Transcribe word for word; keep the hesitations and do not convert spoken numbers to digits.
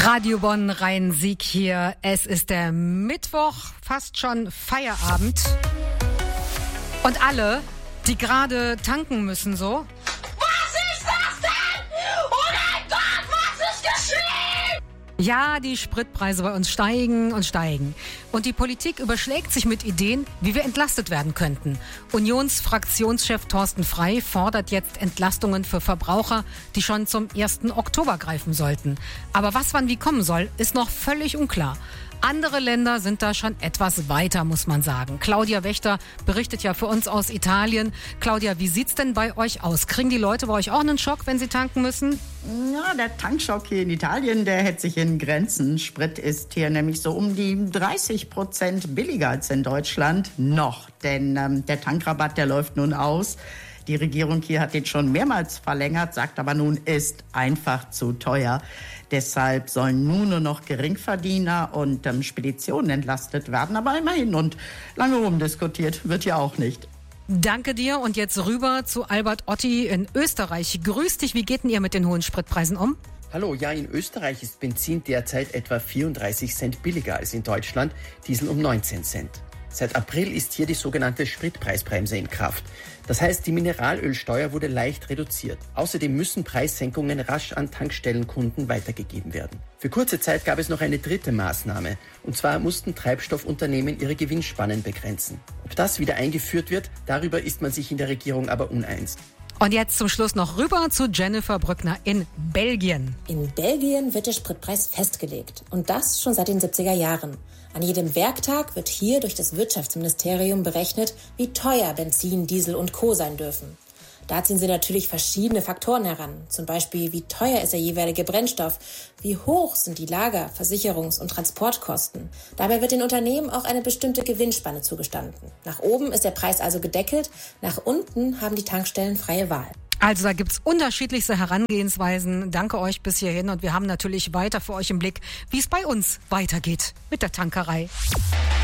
Radio Bonn, Rhein-Sieg hier. Es ist der Mittwoch, fast schon Feierabend. Und alle, die gerade tanken müssen, so. Was ist das denn? Oh mein Gott, was ist geschehen? Ja, die Spritpreise bei uns steigen und steigen. Und die Politik überschlägt sich mit Ideen, wie wir entlastet werden könnten. Unionsfraktionschef Thorsten Frey fordert jetzt Entlastungen für Verbraucher, die schon zum ersten Oktober greifen sollten. Aber was wann wie kommen soll, ist noch völlig unklar. Andere Länder sind da schon etwas weiter, muss man sagen. Claudia Wächter berichtet ja für uns aus Italien. Claudia, wie sieht's denn bei euch aus? Kriegen die Leute bei euch auch einen Schock, wenn sie tanken müssen? Ja, der Tankschock hier in Italien, der hält sich in Grenzen. Sprit ist hier nämlich so um die dreißig Prozent billiger als in Deutschland. Noch, denn ähm, der Tankrabatt, der läuft nun aus. Die Regierung hier hat den schon mehrmals verlängert, sagt aber nun, ist einfach zu teuer. Deshalb sollen nun nur noch Geringverdiener und ähm, Speditionen entlastet werden. Aber immerhin, und lange rumdiskutiert wird ja auch nicht. Danke dir und jetzt rüber zu Albert Otti in Österreich. Grüß dich, wie geht denn ihr mit den hohen Spritpreisen um? Hallo, ja, in Österreich ist Benzin derzeit etwa vierunddreißig Cent billiger als in Deutschland, Diesel um neunzehn Cent. Seit April ist hier die sogenannte Spritpreisbremse in Kraft. Das heißt, die Mineralölsteuer wurde leicht reduziert. Außerdem müssen Preissenkungen rasch an Tankstellenkunden weitergegeben werden. Für kurze Zeit gab es noch eine dritte Maßnahme. Und zwar mussten Treibstoffunternehmen ihre Gewinnspannen begrenzen. Ob das wieder eingeführt wird, darüber ist man sich in der Regierung aber uneins. Und jetzt zum Schluss noch rüber zu Jennifer Brückner in Belgien. In Belgien wird der Spritpreis festgelegt. Und das schon seit den siebziger Jahren. An jedem Werktag wird hier durch das Wirtschaftsministerium berechnet, wie teuer Benzin, Diesel und Co. sein dürfen. Da ziehen sie natürlich verschiedene Faktoren heran. Zum Beispiel, wie teuer ist der jeweilige Brennstoff? Wie hoch sind die Lager-, Versicherungs- und Transportkosten? Dabei wird den Unternehmen auch eine bestimmte Gewinnspanne zugestanden. Nach oben ist der Preis also gedeckelt, nach unten haben die Tankstellen freie Wahl. Also da gibt's unterschiedlichste Herangehensweisen. Danke euch bis hierhin und wir haben natürlich weiter für euch im Blick, wie es bei uns weitergeht mit der Tankerei.